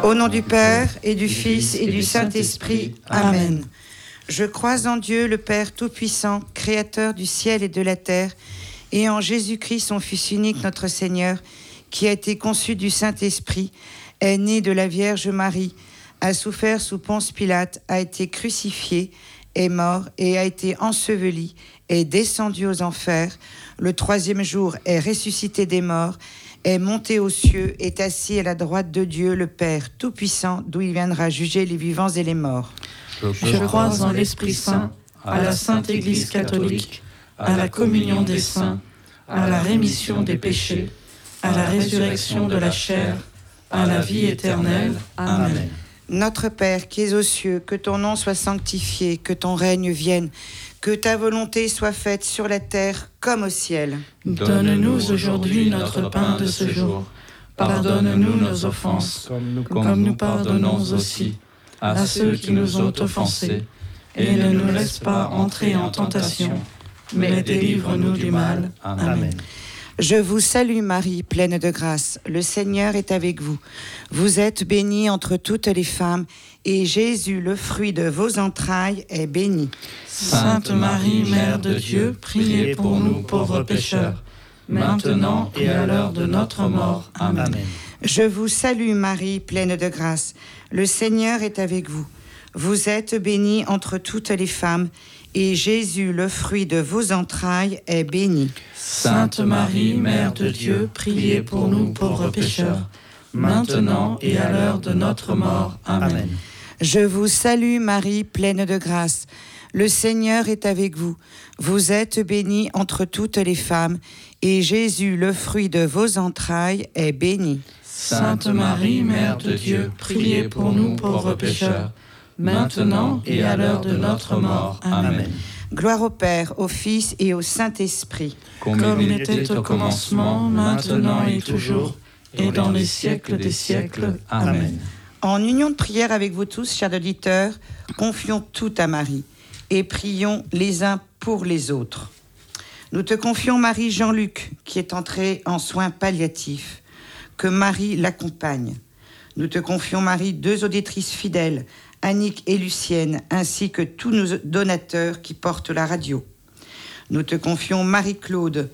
Au nom du Père, et du Fils, et du Saint-Esprit. Amen. Je crois en Dieu, le Père Tout-Puissant, Créateur du ciel et de la terre, et en Jésus-Christ, son Fils unique, notre Seigneur, qui a été conçu du Saint-Esprit, est né de la Vierge Marie, a souffert sous Ponce Pilate, a été crucifié, est mort et a été enseveli, est descendu aux enfers. Le troisième jour est ressuscité des morts, est monté aux cieux, est assis à la droite de Dieu, le Père Tout-Puissant, d'où il viendra juger les vivants et les morts. Je crois en l'Esprit Saint, à la Sainte Église catholique, à la communion des saints, à la rémission des péchés, à la résurrection de la chair, à la vie éternelle. Amen. Notre Père qui es aux cieux, que ton nom soit sanctifié, que ton règne vienne, que ta volonté soit faite sur la terre comme au ciel. Donne-nous aujourd'hui notre pain de ce jour. Pardonne-nous nos offenses, comme nous pardonnons aussi à ceux qui nous ont offensés. Et ne nous laisse pas entrer en tentation, mais délivre-nous du mal. Amen. Je vous salue Marie, pleine de grâce. Le Seigneur est avec vous. Vous êtes bénie entre toutes les femmes, et Jésus, le fruit de vos entrailles, est béni. Sainte Marie, Mère de Dieu, priez pour nous pauvres pécheurs, maintenant et à l'heure de notre mort. Amen. Je vous salue Marie, pleine de grâce. Le Seigneur est avec vous. Vous êtes bénie entre toutes les femmes, et Jésus, le fruit de vos entrailles, est béni. Sainte Marie, Mère de Dieu, priez pour nous pauvres pécheurs, maintenant et à l'heure de notre mort. Amen. Je vous salue Marie, pleine de grâce. Le Seigneur est avec vous. Vous êtes bénie entre toutes les femmes, et Jésus, le fruit de vos entrailles, est béni. Sainte Marie, Mère de Dieu, priez pour nous pauvres pécheurs, maintenant et à l'heure de notre mort. Amen. Gloire au Père, au Fils et au Saint-Esprit. Comme il était au commencement, maintenant et toujours, et dans les siècles des siècles. Amen. En union de prière avec vous tous, chers auditeurs, confions tout à Marie et prions les uns pour les autres. Nous te confions Marie Jean-Luc, qui est entré en soins palliatifs. Que Marie l'accompagne. Nous te confions Marie, deux auditrices fidèles, Annick et Lucienne, ainsi que tous nos donateurs qui portent la radio. Nous te confions Marie-Claude.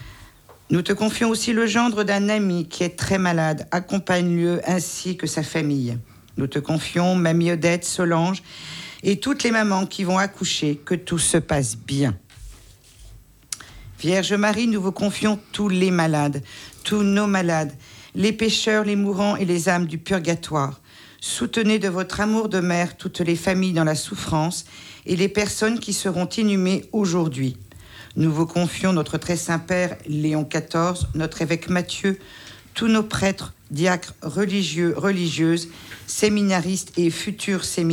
Nous te confions aussi le gendre d'un ami qui est très malade. Accompagne-le ainsi que sa famille. Nous te confions Mamie Odette, Solange et toutes les mamans qui vont accoucher. Que tout se passe bien. Vierge Marie, nous vous confions tous les malades, tous nos malades, les pécheurs, les mourants et les âmes du purgatoire. Soutenez de votre amour de mère toutes les familles dans la souffrance et les personnes qui seront inhumées aujourd'hui. Nous vous confions notre très saint Père Léon XIV, notre évêque Matthieu, tous nos prêtres, diacres, religieux, religieuses, séminaristes et futurs séminaristes.